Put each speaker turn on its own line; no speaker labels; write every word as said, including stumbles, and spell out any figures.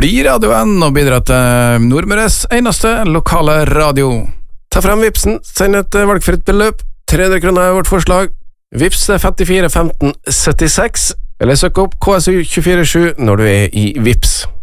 blir radioen og bidrar til Nordmøres eneste lokale radio.
Ta frem Vipsen, send et valgfritt beløp. tre hundre kroner er vårt forslag. Vips er femtifire femten syttiseks, eller søk opp K S U to fire sju når du er i Vips.